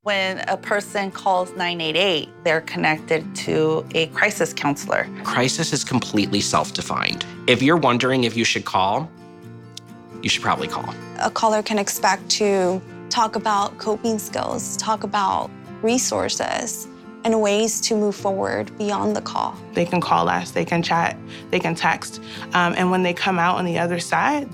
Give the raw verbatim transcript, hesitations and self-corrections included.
When a person calls nine eight eight, they're connected to a crisis counselor. Crisis is completely self-defined. If you're wondering if you should call, you should probably call. A caller can expect to talk about coping skills, talk about resources, and ways to move forward beyond the call. They can call us, they can chat, they can text, um, and when they come out on the other side,